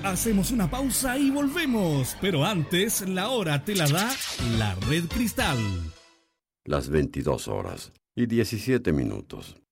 Hacemos una pausa y volvemos, pero antes la hora te la da la Red Cristal. Las 22 horas y 17 minutos.